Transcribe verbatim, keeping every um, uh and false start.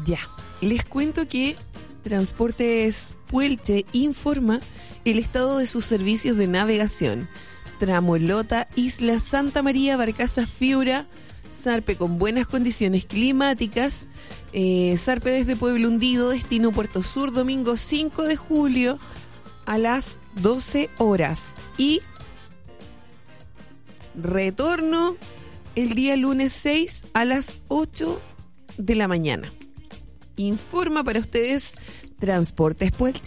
Ya, les cuento que Transportes Puelche informa el estado de sus servicios de navegación. Tramo Lota, Isla Santa María, Barcaza Fiura, zarpe con buenas condiciones climáticas, eh, zarpe desde Pueblo Hundido, destino Puerto Sur, domingo cinco de julio a las doce horas. Y retorno el día lunes seis a las ocho de la mañana. Informa para ustedes Transportes Puelche.